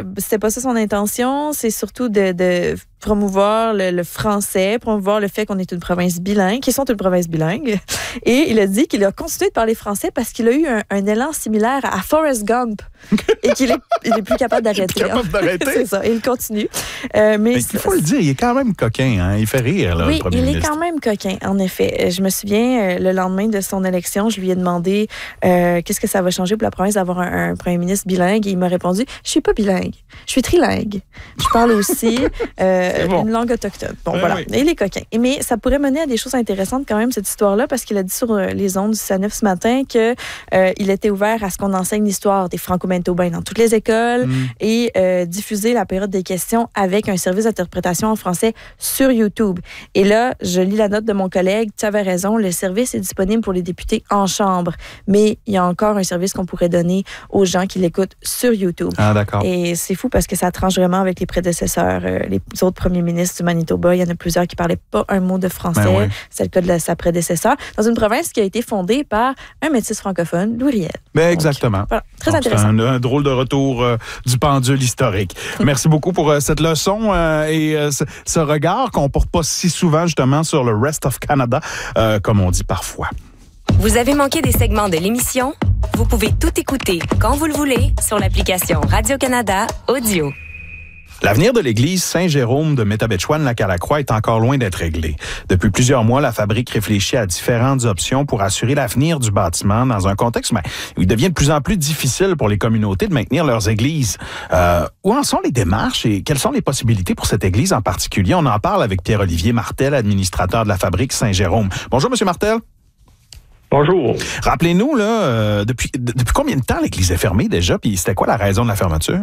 c'était pas ça son intention. C'est surtout de promouvoir le français, promouvoir le fait qu'on est une province bilingue, qu'ils sont une province bilingue. Et il a dit qu'il a continué de parler français parce qu'il a eu un élan similaire à Forrest Gump et qu'il est plus capable d'arrêter. Il est capable d'arrêter? C'est ça, il continue. Mais il faut le dire, il est quand même coquin. Hein? Il fait rire, là, oui, le premier il ministre. est quand même coquin, en effet. Je me souviens, le lendemain de son élection, je lui ai demandé qu'est-ce que ça va changer pour la province d'avoir un premier ministre bilingue. Et il m'a répondu, je suis pas bilingue, je suis trilingue. Je parle aussi une langue autochtone. Bon, voilà. Oui. Il est coquin. Mais ça pourrait mener à des choses intéressantes quand même, cette histoire-là, parce qu'il a dit sur les ondes du SANEF ce matin qu'il était ouvert à ce qu'on enseigne l'histoire des Franco-Manitobains dans toutes les écoles et diffuser la période des questions avec un service d'interprétation en français sur YouTube. Et là, je lis la note de mon collègue. Tu avais raison, le service est disponible pour les députés en chambre, mais il y a encore un service qu'on pourrait donner aux gens qui l'écoutent sur YouTube. Ah, d'accord. Et c'est fou parce que ça tranche vraiment avec les prédécesseurs, les autres premiers ministres du Manitoba. Il y en a plusieurs qui ne parlaient pas un mot de français. Ben oui. C'est le cas de sa prédécesseur. Dans une province qui a été fondée par un métis francophone, Louis Riel. Ben exactement. Voilà, très intéressant. C'est un drôle de retour du pendule historique. Merci beaucoup pour cette leçon et ce regard qu'on ne porte pas si souvent justement sur le rest of Canada, comme on dit parfois. Vous avez manqué des segments de l'émission? Vous pouvez tout écouter quand vous le voulez sur l'application Radio-Canada Audio. L'avenir de l'église Saint-Jérôme de Métabetchouan-Lac-à-la-Croix est encore loin d'être réglé. Depuis plusieurs mois, la fabrique réfléchit à différentes options pour assurer l'avenir du bâtiment dans un contexte où il devient de plus en plus difficile pour les communautés de maintenir leurs églises. Où en sont les démarches et quelles sont les possibilités pour cette église en particulier? On en parle avec Pierre-Olivier Martel, administrateur de la fabrique Saint-Jérôme. Bonjour, M. Martel. Bonjour. Rappelez-nous, là, depuis combien de temps l'église est fermée déjà? Puis c'était quoi la raison de la fermeture?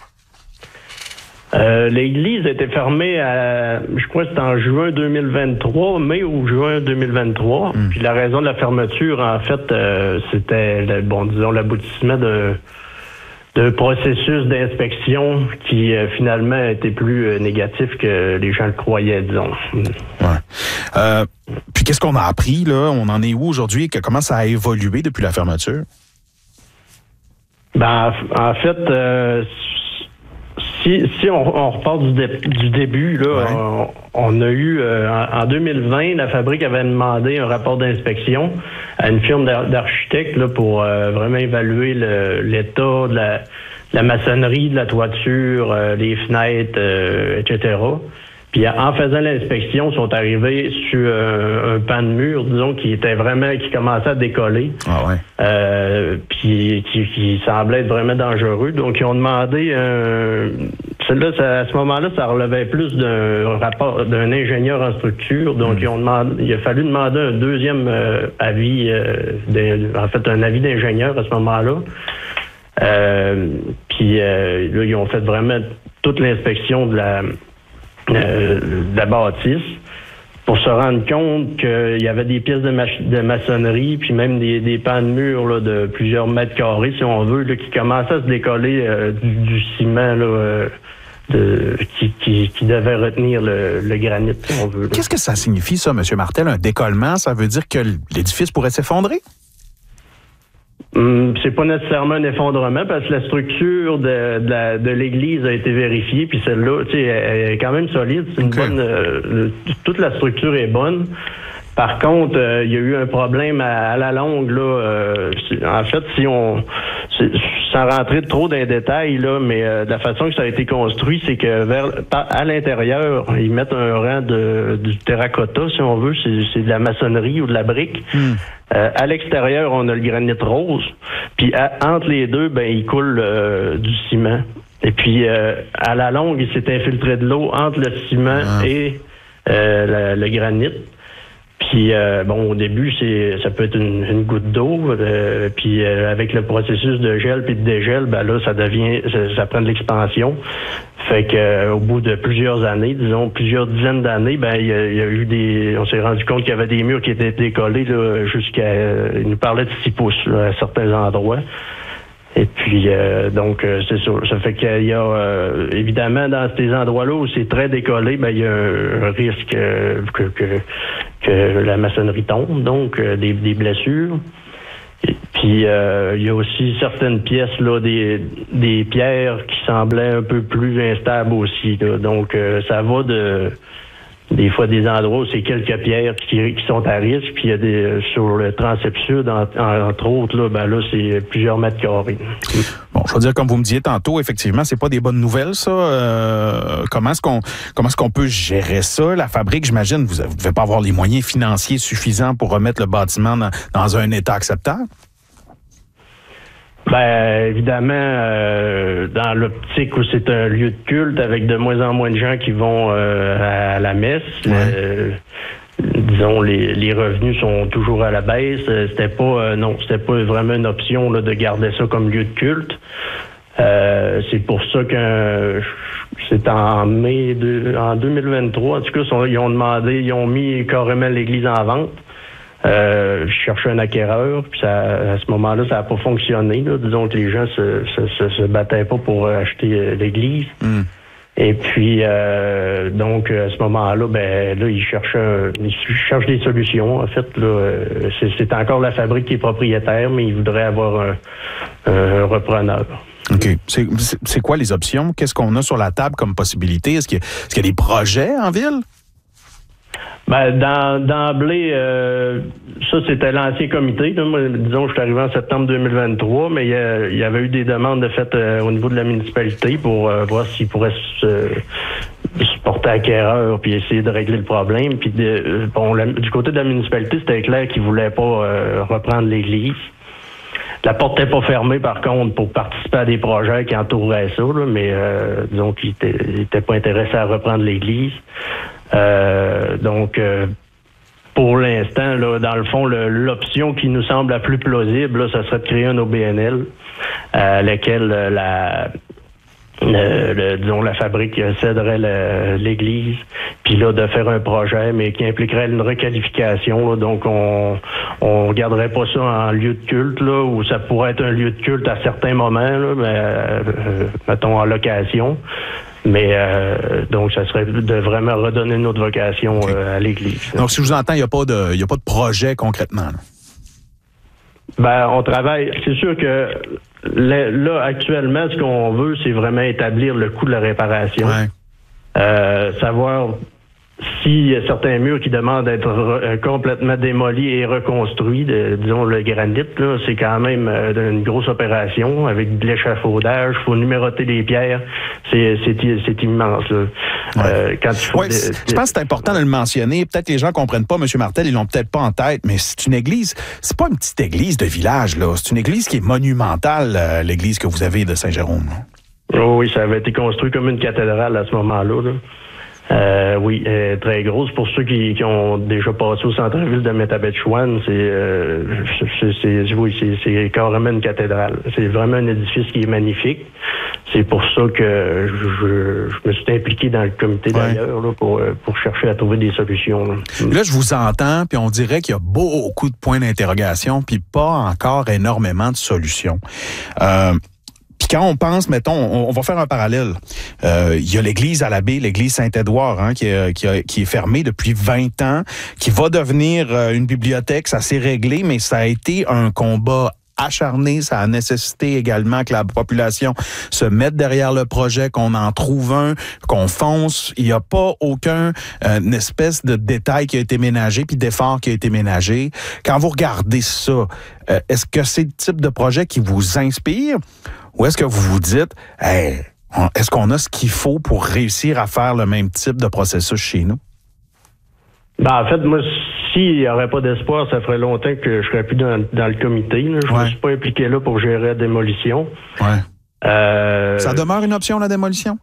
L'église a été fermée je crois que c'était en juin 2023, mai ou juin 2023. Puis la raison de la fermeture, en fait, c'était, disons, l'aboutissement d'un processus d'inspection qui finalement a été plus négatif que les gens le croyaient, disons. Ouais. Puis qu'est-ce qu'on a appris, là? On en est où aujourd'hui? Comment ça a évolué depuis la fermeture? Ben, en fait, si on repart du début, là, on a eu, en 2020, la fabrique avait demandé un rapport d'inspection à une firme d'architectes là, pour vraiment évaluer l'état de la maçonnerie, de la toiture, les fenêtres, etc. Puis en faisant l'inspection, ils sont arrivés sur un pan de mur, disons, qui commençait à décoller. Ah ouais. Puis qui semblait être vraiment dangereux. Donc, ils ont demandé à ce moment-là, ça relevait plus d'un rapport d'un ingénieur en structure. Donc, il a fallu demander un deuxième avis, un avis d'ingénieur à ce moment-là. Puis là, ils ont fait vraiment toute l'inspection de la bâtisse pour se rendre compte qu'il y avait des pièces de maçonnerie puis même des pans de mur là, de plusieurs mètres carrés, si on veut, là, qui commençaient à se décoller du ciment là, qui devait retenir le granit, si on veut. Là. Qu'est-ce que ça signifie, ça, M. Martel? Un décollement, ça veut dire que l'édifice pourrait s'effondrer? C'est pas nécessairement un effondrement parce que la structure de l'église a été vérifiée, puis celle-là, tu sais, elle est quand même solide. C'est une bonne. Toute la structure est bonne. Par contre, il y a eu un problème à la longue là. En fait, sans rentrer trop dans les détails là, mais de la façon que ça a été construit, c'est que à l'intérieur, ils mettent un rang du terracotta, si on veut, c'est de la maçonnerie ou de la brique. À l'extérieur, on a le granit rose. Puis entre les deux, il coule du ciment. Et puis à la longue, il s'est infiltré de l'eau entre le ciment et le granit. Puis, au début, ça peut être une goutte d'eau. Puis, avec le processus de gel puis de dégel, là, ça prend de l'expansion. Fait que, au bout de plusieurs années, disons plusieurs dizaines d'années, il y a eu on s'est rendu compte qu'il y avait des murs qui étaient décollés là, il nous parlait de 6 pouces là, à certains endroits. Et puis, c'est sûr. Ça fait qu'il y a, évidemment, dans ces endroits-là où c'est très décollé, il y a un risque que la maçonnerie tombe, donc des blessures. Et Puis il y a aussi certaines pièces, là, des pierres qui semblaient un peu plus instables aussi. Là. Donc, ça va des fois des endroits où c'est quelques pierres qui sont à risque, puis il y a sur le transept sud, entre autres, là, c'est plusieurs mètres carrés. Bon, je veux dire, comme vous me disiez tantôt, effectivement, c'est pas des bonnes nouvelles, ça. Comment est-ce qu'on peut gérer ça? La fabrique, j'imagine, vous ne devez pas avoir les moyens financiers suffisants pour remettre le bâtiment dans un état acceptable? Ben évidemment, dans l'optique où c'est un lieu de culte avec de moins en moins de gens qui vont à la messe, disons les revenus sont toujours à la baisse. C'était pas vraiment une option là, de garder ça comme lieu de culte. C'est pour ça que c'est en mai en 2023. En tout cas, ils ont mis carrément l'église en vente. Je cherchais un acquéreur, puis à ce moment-là, ça n'a pas fonctionné. Là. Disons que les gens se battaient pas pour acheter l'église. Et puis, donc, à ce moment-là, ils cherchent des solutions. En fait, là, c'est encore la fabrique qui est propriétaire, mais ils voudraient avoir un repreneur. OK. C'est quoi les options? Qu'est-ce qu'on a sur la table comme possibilité? Est-ce qu'il y a des projets en ville? Ben, d'emblée, ça, c'était l'ancien comité. Là. Moi, disons, je suis arrivé en septembre 2023, mais il y avait eu des demandes de fait au niveau de la municipalité pour voir s'ils pourraient se porter acquéreur puis essayer de régler le problème. Puis du côté de la municipalité, c'était clair qu'ils voulaient pas reprendre l'église. La porte n'était pas fermée, par contre, pour participer à des projets qui entoureraient ça, là, mais disons qu'ils n'étaient pas intéressés à reprendre l'église. Donc, pour l'instant, là, dans le fond, l'option qui nous semble la plus plausible, là, ça serait de créer un OBNL à laquelle la fabrique céderait l'église, puis là, de faire un projet, mais qui impliquerait une requalification. Là, donc, on garderait pas ça en lieu de culte, là, où ça pourrait être un lieu de culte à certains moments, là, mais, mettons, en location. Mais donc, ça serait de vraiment redonner notre vocation à l'Église. Donc, si je vous entends, il n'y a pas de projet concrètement. Là. Ben, on travaille. C'est sûr que là, actuellement, ce qu'on veut, c'est vraiment établir le coût de la réparation. Savoir s'il y a certains murs qui demandent d'être complètement démolis et reconstruits, disons le granit, là, c'est quand même une grosse opération avec de l'échafaudage. Il faut numéroter les pierres. C'est immense. Là. Je pense que c'est important de le mentionner. Peut-être que les gens ne comprennent pas, M. Martel, ils l'ont peut-être pas en tête, mais c'est une église, c'est pas une petite église de village, là. C'est une église qui est monumentale, l'église que vous avez de Saint-Jérôme. Oh, oui, ça avait été construit comme une cathédrale à ce moment-là. Là. Oui, très grosse. Pour ceux qui ont déjà passé au centre-ville de Métabetchouane, c'est carrément une cathédrale. C'est vraiment un édifice qui est magnifique. C'est pour ça que je me suis impliqué dans le comité d'ailleurs là, pour chercher à trouver des solutions. Là, je vous entends, puis on dirait qu'il y a beaucoup de points d'interrogation, puis pas encore énormément de solutions. Puis quand on pense, mettons, on va faire un parallèle. Il y a l'église à la baie, l'église Saint-Édouard, hein, qui est fermée depuis 20 ans, qui va devenir une bibliothèque. Ça s'est réglé, mais ça a été un combat acharné. Ça a nécessité également que la population se mette derrière le projet, qu'on en trouve un, qu'on fonce. Il n'y a pas aucun espèce de détail qui a été ménagé, puis d'effort qui a été ménagé. Quand vous regardez ça, est-ce que c'est le type de projet qui vous inspire? Ou est-ce que vous vous dites, hey, est-ce qu'on a ce qu'il faut pour réussir à faire le même type de processus chez nous? Ben, en fait, moi, s'il n'y aurait pas d'espoir, ça ferait longtemps que je serais plus dans le comité. Là. Je ne me suis pas impliqué là pour gérer la démolition. Ça demeure une option, la démolition?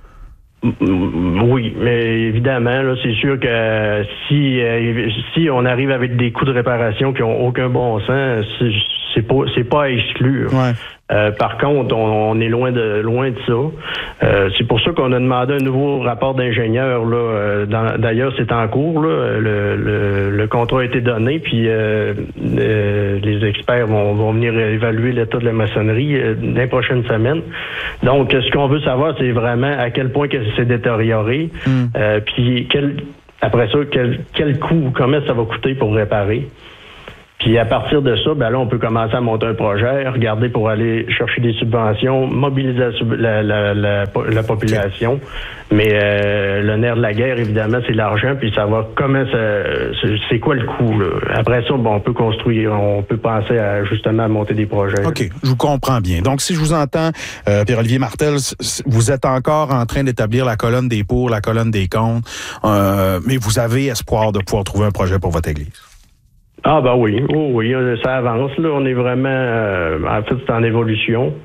Oui, mais évidemment, là, c'est sûr que si on arrive avec des coûts de réparation qui n'ont aucun bon sens, c'est pas à exclure. Par contre, on est loin de ça. C'est pour ça qu'on a demandé un nouveau rapport d'ingénieur. Là, d'ailleurs, c'est en cours. Là, le contrat a été donné, puis les experts vont venir évaluer l'état de la maçonnerie dans les prochaines semaines. Donc, ce qu'on veut savoir, c'est vraiment à quel point que c'est détérioré, puis après ça, quel coût, comment ça va coûter pour réparer. Puis à partir de ça, ben là, on peut commencer à monter un projet, regarder pour aller chercher des subventions, mobiliser la population. Mais le nerf de la guerre, évidemment, c'est l'argent, puis savoir c'est quoi le coût, là. Après ça, bon, on peut construire, on peut penser à justement à monter des projets. OK, je vous comprends bien. Donc, si je vous entends, Pierre-Olivier Martel, vous êtes encore en train d'établir la colonne des pour, la colonne des contre, mais vous avez espoir de pouvoir trouver un projet pour votre église. Ah ben oui, ça avance. Là, on est vraiment, en fait, c'est en évolution.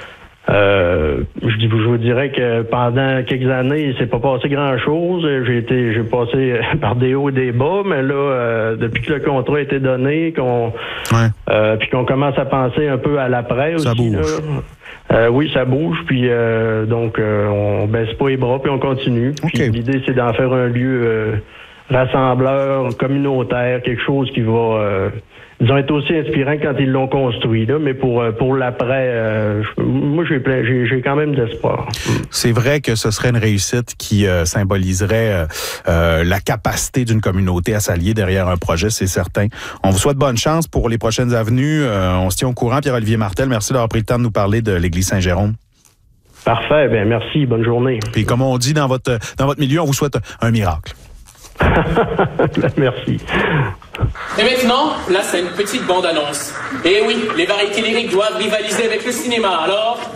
Je vous dirais que pendant quelques années, il s'est pas passé grand-chose. J'ai passé par des hauts et des bas, mais là, depuis que le contrat a été donné, puis qu'on commence à penser un peu à l'après aussi. Ça bouge. Là, oui, ça bouge, puis donc on baisse pas les bras, puis on continue. Puis l'idée, c'est d'en faire un lieu rassembleur, communautaire, quelque chose qui va, disons, être aussi inspirant quand ils l'ont construit, là, mais pour l'après, moi, j'ai quand même d'espoir. C'est vrai que ce serait une réussite qui symboliserait la capacité d'une communauté à s'allier derrière un projet, c'est certain. On vous souhaite bonne chance pour les prochaines avenues. On se tient au courant. Pierre-Olivier Martel, merci d'avoir pris le temps de nous parler de l'Église Saint-Jérôme. Parfait, bien merci, bonne journée. Puis comme on dit dans votre milieu, on vous souhaite un miracle. Merci. Et maintenant, là, c'est une petite bande-annonce. Et oui, les variétés lyriques doivent rivaliser avec le cinéma. Alors,